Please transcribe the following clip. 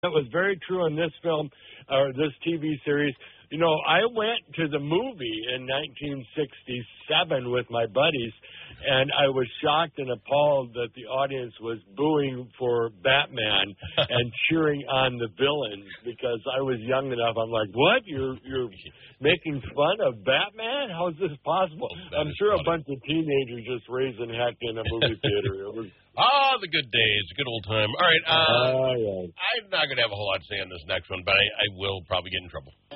That was very true in this film, or this TV series. You know, I went to the movie in 1967 with my buddies, and I was shocked and appalled that the audience was booing for Batman and cheering on the villains because I was young enough. I'm like, what? You're making fun of Batman? How is this possible? I'm sure a bunch of teenagers just raising heck in a movie theater. It was the good days, good old time. All right, yeah. I'm not going to have a whole lot to say on this next one, but I will probably get in trouble.